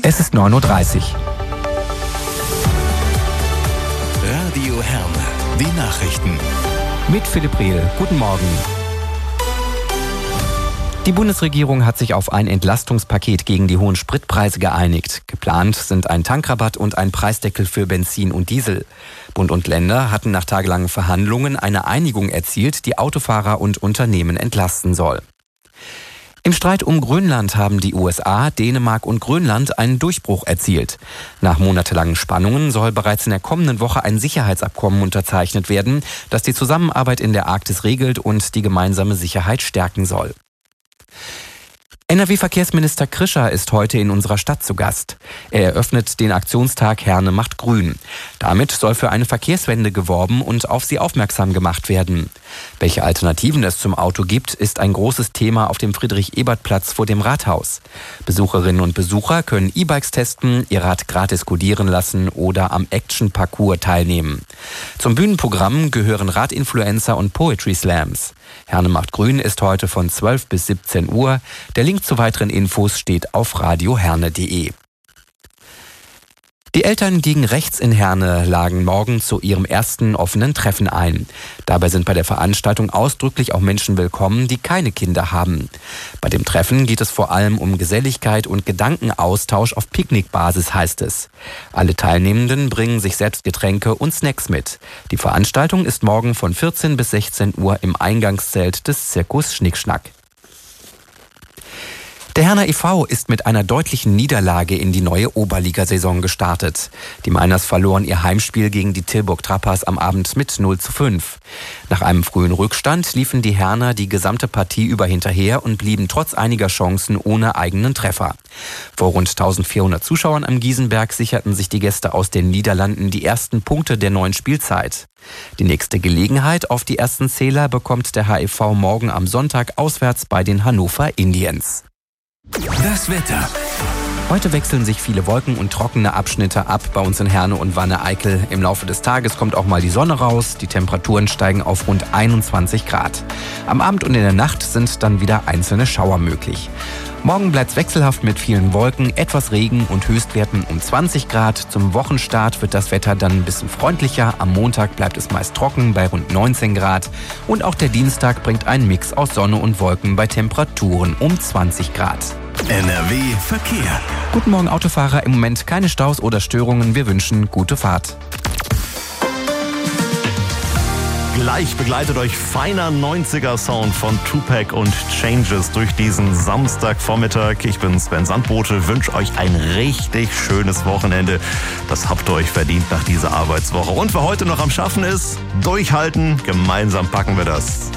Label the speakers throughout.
Speaker 1: Es ist 9:30 Uhr.
Speaker 2: Radio Herne, die Nachrichten.
Speaker 1: Mit Philipp Rehl. Guten Morgen. Die Bundesregierung hat sich auf ein Entlastungspaket gegen die hohen Spritpreise geeinigt. Geplant sind ein Tankrabatt und ein Preisdeckel für Benzin und Diesel. Bund und Länder hatten nach tagelangen Verhandlungen eine Einigung erzielt, die Autofahrer und Unternehmen entlasten soll. Im Streit um Grönland haben die USA, Dänemark und Grönland einen Durchbruch erzielt. Nach monatelangen Spannungen soll bereits in der kommenden Woche ein Sicherheitsabkommen unterzeichnet werden, das die Zusammenarbeit in der Arktis regelt und die gemeinsame Sicherheit stärken soll. NRW-Verkehrsminister Krischer ist heute in unserer Stadt zu Gast. Er eröffnet den Aktionstag Herne macht grün. Damit soll für eine Verkehrswende geworben und auf sie aufmerksam gemacht werden. Welche Alternativen es zum Auto gibt, ist ein großes Thema auf dem Friedrich-Ebert-Platz vor dem Rathaus. Besucherinnen und Besucher können E-Bikes testen, ihr Rad gratis kodieren lassen oder am Action-Parcours teilnehmen. Zum Bühnenprogramm gehören Radinfluencer und Poetry Slams. Herne macht grün ist heute von 12 bis 17 Uhr. Der Link zu weiteren Infos steht auf radioherne.de. Die Eltern gegen Rechts in Herne laden morgen zu ihrem ersten offenen Treffen ein. Dabei sind bei der Veranstaltung ausdrücklich auch Menschen willkommen, die keine Kinder haben. Bei dem Treffen geht es vor allem um Geselligkeit und Gedankenaustausch auf Picknickbasis, heißt es. Alle Teilnehmenden bringen sich selbst Getränke und Snacks mit. Die Veranstaltung ist morgen von 14 bis 16 Uhr im Eingangszelt des Zirkus Schnickschnack. Der Herner e.V. ist mit einer deutlichen Niederlage in die neue Oberligasaison gestartet. Die Mainers verloren ihr Heimspiel gegen die Tilburg Trappers am Abend mit 0:5. Nach einem frühen Rückstand liefen die Herner die gesamte Partie über hinterher und blieben trotz einiger Chancen ohne eigenen Treffer. Vor rund 1400 Zuschauern am Giesenberg sicherten sich die Gäste aus den Niederlanden die ersten Punkte der neuen Spielzeit. Die nächste Gelegenheit auf die ersten Zähler bekommt der HEV morgen am Sonntag auswärts bei den Hannover Indians.
Speaker 2: Das Wetter.
Speaker 1: Heute wechseln sich viele Wolken und trockene Abschnitte ab bei uns in Herne und Wanne-Eickel. Im Laufe des Tages kommt auch mal die Sonne raus. Die Temperaturen steigen auf rund 21 Grad. Am Abend und in der Nacht sind dann wieder einzelne Schauer möglich. Morgen bleibt es wechselhaft mit vielen Wolken, etwas Regen und Höchstwerten um 20 Grad. Zum Wochenstart wird das Wetter dann ein bisschen freundlicher. Am Montag bleibt es meist trocken bei rund 19 Grad. Und auch der Dienstag bringt einen Mix aus Sonne und Wolken bei Temperaturen um 20 Grad.
Speaker 2: NRW Verkehr.
Speaker 1: Guten Morgen Autofahrer, im Moment keine Staus oder Störungen. Wir wünschen gute Fahrt.
Speaker 3: Gleich begleitet euch feiner 90er-Sound von Tupac und Changes durch diesen Samstagvormittag. Ich bin Sven Sandbote, wünsche euch ein richtig schönes Wochenende. Das habt ihr euch verdient nach dieser Arbeitswoche. Und wer heute noch am Schaffen ist, durchhalten, gemeinsam packen wir das.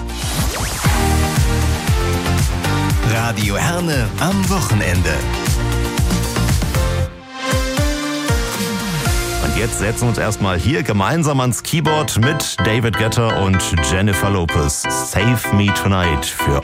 Speaker 2: Radio Herne am Wochenende.
Speaker 3: Und jetzt setzen wir uns erstmal hier gemeinsam ans Keyboard mit David Guetta und Jennifer Lopez. Save Me Tonight für